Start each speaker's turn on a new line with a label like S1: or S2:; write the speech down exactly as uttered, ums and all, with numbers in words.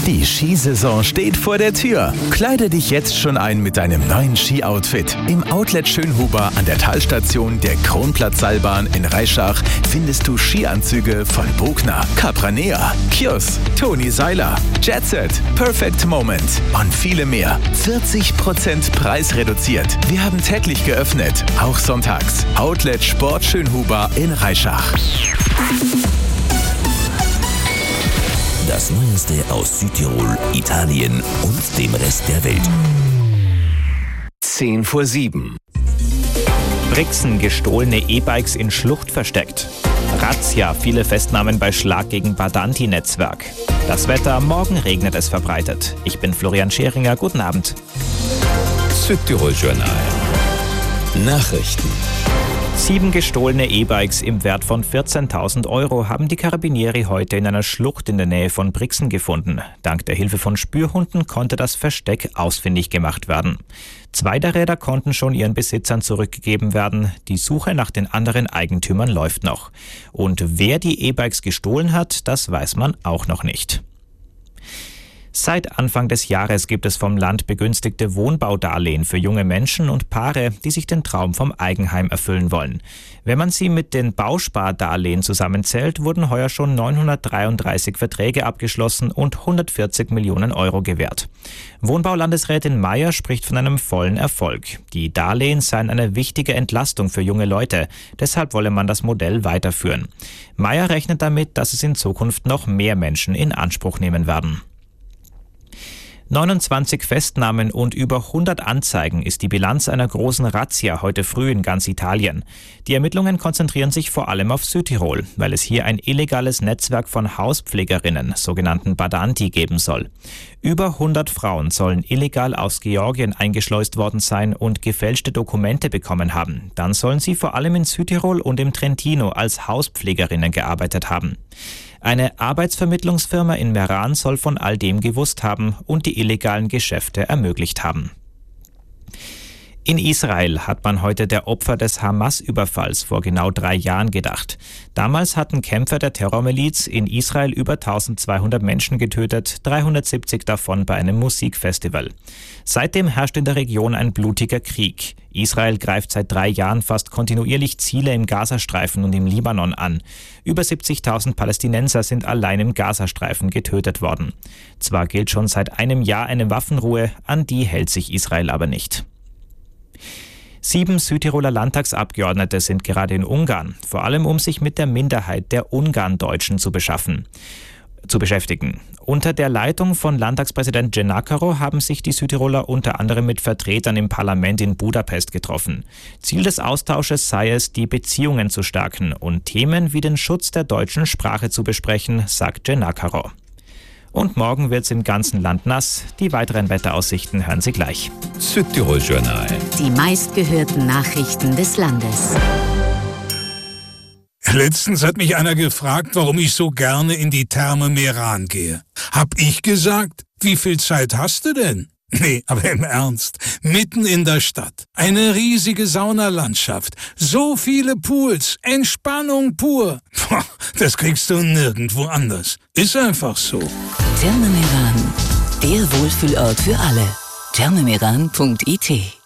S1: Die Skisaison steht vor der Tür. Kleide dich jetzt schon ein mit deinem neuen Ski-Outfit. Im Outlet Schönhuber an der Talstation der Kronplatzseilbahn in Reischach findest du Skianzüge von Bogner, Capranea, Kjos, Toni Seiler, Jetset, Perfect Moment und viele mehr. vierzig Prozent preisreduziert. Wir haben täglich geöffnet, auch sonntags. Outlet Sport Schönhuber in Reischach.
S2: Das Neueste aus Südtirol, Italien und dem Rest der Welt.
S1: zehn vor sieben.
S3: Brixen, gestohlene E-Bikes in Schlucht versteckt. Razzia, viele Festnahmen bei Schlag gegen Badanti-Netzwerk. Das Wetter, morgen regnet es verbreitet. Ich bin Florian Scheringer, guten Abend.
S2: Südtirol Journal. Nachrichten.
S3: Sieben gestohlene E-Bikes im Wert von vierzehntausend Euro haben die Karabinieri heute in einer Schlucht in der Nähe von Brixen gefunden. Dank der Hilfe von Spürhunden konnte das Versteck ausfindig gemacht werden. Zwei der Räder konnten schon ihren Besitzern zurückgegeben werden. Die Suche nach den anderen Eigentümern läuft noch. Und wer die E-Bikes gestohlen hat, das weiß man auch noch nicht. Seit Anfang des Jahres gibt es vom Land begünstigte Wohnbaudarlehen für junge Menschen und Paare, die sich den Traum vom Eigenheim erfüllen wollen. Wenn man sie mit den Bauspardarlehen zusammenzählt, wurden heuer schon neunhundertdreiunddreißig Verträge abgeschlossen und hundertvierzig Millionen Euro gewährt. Wohnbaulandesrätin Mayer spricht von einem vollen Erfolg. Die Darlehen seien eine wichtige Entlastung für junge Leute. Deshalb wolle man das Modell weiterführen. Mayer rechnet damit, dass es in Zukunft noch mehr Menschen in Anspruch nehmen werden. neunundzwanzig Festnahmen und über hundert Anzeigen ist die Bilanz einer großen Razzia heute früh in ganz Italien. Die Ermittlungen konzentrieren sich vor allem auf Südtirol, weil es hier ein illegales Netzwerk von Hauspflegerinnen, sogenannten Badanti, geben soll. Über hundert Frauen sollen illegal aus Georgien eingeschleust worden sein und gefälschte Dokumente bekommen haben. Dann sollen sie vor allem in Südtirol und im Trentino als Hauspflegerinnen gearbeitet haben. Eine Arbeitsvermittlungsfirma in Meran soll von all dem gewusst haben und die illegalen Geschäfte ermöglicht haben. In Israel hat man heute der Opfer des Hamas-Überfalls vor genau drei Jahren gedacht. Damals hatten Kämpfer der Terrormiliz in Israel über eintausendzweihundert Menschen getötet, dreihundertsiebzig davon bei einem Musikfestival. Seitdem herrscht in der Region ein blutiger Krieg. Israel greift seit drei Jahren fast kontinuierlich Ziele im Gazastreifen und im Libanon an. Über siebzigtausend Palästinenser sind allein im Gazastreifen getötet worden. Zwar gilt schon seit einem Jahr eine Waffenruhe, an die hält sich Israel aber nicht. Sieben Südtiroler Landtagsabgeordnete sind gerade in Ungarn, vor allem um sich mit der Minderheit der Ungarndeutschen zu beschaffen, zu beschäftigen. Unter der Leitung von Landtagspräsident Cenakaro haben sich die Südtiroler unter anderem mit Vertretern im Parlament in Budapest getroffen. Ziel des Austausches sei es, die Beziehungen zu stärken und Themen wie den Schutz der deutschen Sprache zu besprechen, sagt Cenakaro. Und morgen wird's im ganzen Land nass. Die weiteren Wetteraussichten hören Sie gleich.
S2: Südtirol Journal.
S4: Die meistgehörten Nachrichten des Landes.
S5: Letztens hat mich einer gefragt, warum ich so gerne in die Therme Meran gehe. Hab ich gesagt, wie viel Zeit hast du denn? Nee, aber im Ernst, mitten in der Stadt, eine riesige Saunalandschaft, so viele Pools, Entspannung pur. Puh, das kriegst du nirgendwo anders. Ist einfach so.
S4: Therme Meran, der Wohlfühlort für alle. therme meran punkt I T